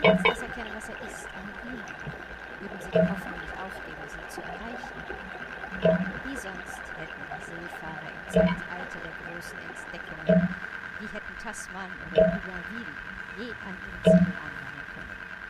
Als das erkennen, was er ist, eine Biene, würden sie die Hoffnung nicht aufgeben, sie zu erreichen. Wie sonst hätten die Seefahrer im Zeitalter der großen Entdeckungen, wie hätten Tasman oder Hougainville je an ihr Ziel angelangt.